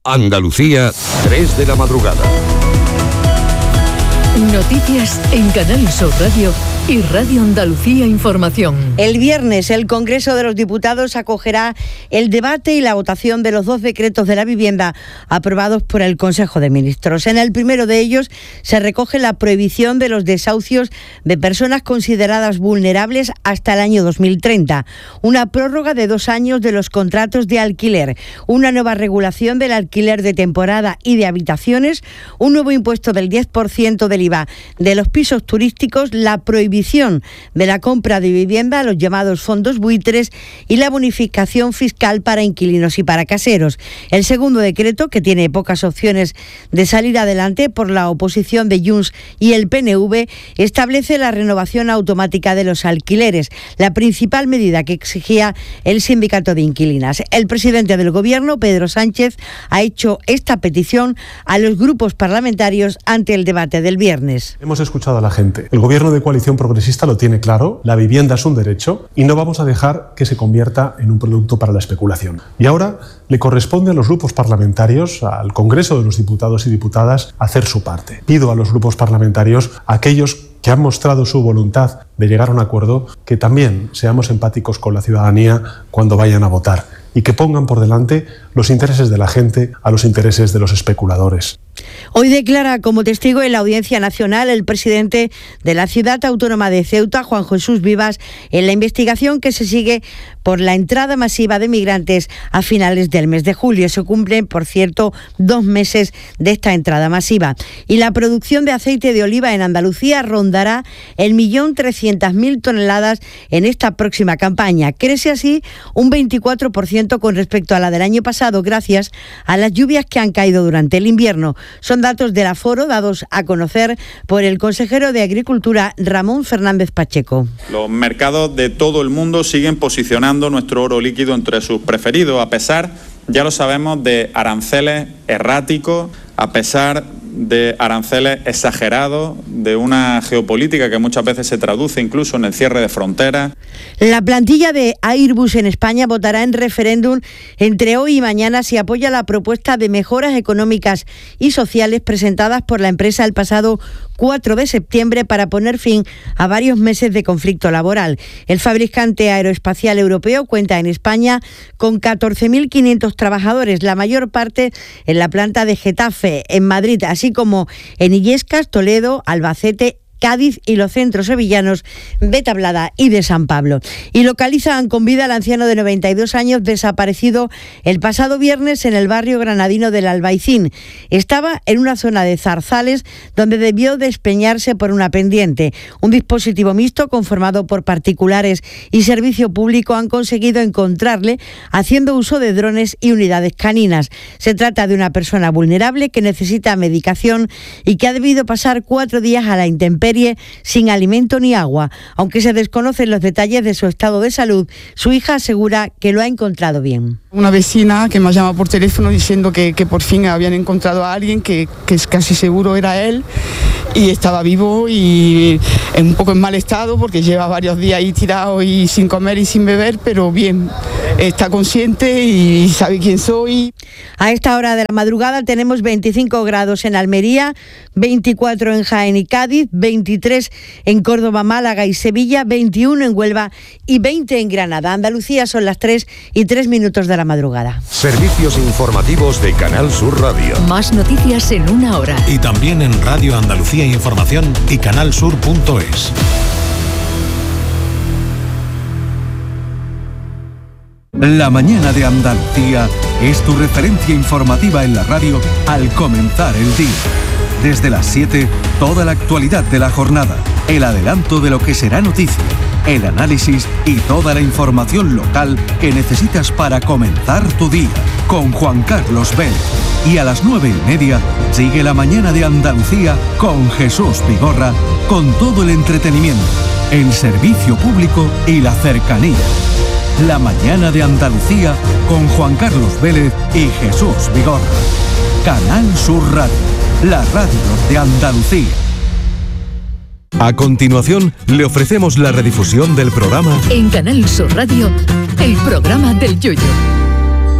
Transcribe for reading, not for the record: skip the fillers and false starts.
Andalucía, 3 de la madrugada. Noticias en Canal Sur Radio y Radio Andalucía Información. El viernes el Congreso de los Diputados acogerá el debate y la votación de los 2 decretos de la vivienda aprobados por el Consejo de Ministros. En el primero de ellos se recoge la prohibición de los desahucios de personas consideradas vulnerables hasta el año 2030, una prórroga de 2 años de los contratos de alquiler, una nueva regulación del alquiler de temporada y de habitaciones, un nuevo impuesto del 10% del IVA de los pisos turísticos, la prohibición de la compra de vivienda, los llamados fondos buitres, y la bonificación fiscal para inquilinos y para caseros. El segundo decreto, que tiene pocas opciones de salir adelante por la oposición de Junts y el PNV, establece la renovación automática de los alquileres, la principal medida que exigía el sindicato de inquilinas. El presidente del Gobierno, Pedro Sánchez, ha hecho esta petición a los grupos parlamentarios ante el debate del viernes. Hemos escuchado a la gente. El Gobierno de Coalición Progresista lo tiene claro, la vivienda es un derecho y no vamos a dejar que se convierta en un producto para la especulación. Y ahora le corresponde a los grupos parlamentarios, al Congreso de los Diputados y Diputadas, hacer su parte. Pido a los grupos parlamentarios, a aquellos que han mostrado su voluntad de llegar a un acuerdo, que también seamos empáticos con la ciudadanía cuando vayan a votar y que pongan por delante los intereses de la gente a los intereses de los especuladores. Hoy declara como testigo en la Audiencia Nacional el presidente de la Ciudad Autónoma de Ceuta, Juan Jesús Vivas, en la investigación que se sigue por la entrada masiva de migrantes a finales del mes de julio. Se cumplen, por cierto, 2 meses de esta entrada masiva. Y la producción de aceite de oliva en Andalucía rondará el 1.300.000 toneladas en esta próxima campaña. Crece así un 24% con respecto a la del año pasado, gracias a las lluvias que han caído durante el invierno. Son datos del aforo dados a conocer por el consejero de Agricultura, Ramón Fernández Pacheco. Los mercados de todo el mundo siguen posicionando nuestro oro líquido entre sus preferidos, a pesar, ya lo sabemos, de aranceles erráticos, a pesar de aranceles exagerados, de una geopolítica que muchas veces se traduce incluso en el cierre de fronteras. La plantilla de Airbus en España votará en referéndum entre hoy y mañana si apoya la propuesta de mejoras económicas y sociales presentadas por la empresa el pasado 4 de septiembre para poner fin a varios meses de conflicto laboral. El fabricante aeroespacial europeo cuenta en España con 14.500 trabajadores, la mayor parte en la planta de Getafe, en Madrid, así como en Illescas, Toledo, Albacete, Cádiz y los centros sevillanos de Tablada y de San Pablo. Y localizan con vida al anciano de 92 años desaparecido el pasado viernes en el barrio granadino del Albaicín. Estaba en una zona de zarzales donde debió despeñarse por una pendiente. Un dispositivo mixto conformado por particulares y servicio público han conseguido encontrarle haciendo uso de drones y unidades caninas. Se trata de una persona vulnerable que necesita medicación y que ha debido pasar 4 días a la intemperie sin alimento ni agua. Aunque se desconocen los detalles de su estado de salud, su hija asegura que lo ha encontrado bien. Una vecina que me ha llamado por teléfono diciendo que por fin habían encontrado a alguien que es casi seguro era él y estaba vivo y un poco en mal estado porque lleva varios días ahí tirado y sin comer y sin beber, pero bien, está consciente y sabe quién soy. A esta hora de la madrugada tenemos 25 grados en Almería, 24 en Jaén y Cádiz, 23 en Córdoba, Málaga y Sevilla, 21 en Huelva y 20 en Granada. Andalucía son las 3:03 de la madrugada. Servicios informativos de Canal Sur Radio. Más noticias en 1 hora. Y también en Radio Andalucía Información y canalsur.es. La mañana de Andalucía es tu referencia informativa en la radio al comenzar el día. Desde las 7, toda la actualidad de la jornada, el adelanto de lo que será noticia, el análisis y toda la información local que necesitas para comenzar tu día. Con Juan Carlos Vélez. Y a las 9:30 sigue la mañana de Andalucía con Jesús Vigorra, con todo el entretenimiento, el servicio público y la cercanía. La mañana de Andalucía con Juan Carlos Vélez y Jesús Vigorra. Canal Sur Radio, la radio de Andalucía. A continuación, le ofrecemos la redifusión del programa En Canal Sur Radio, el programa del Yoyo.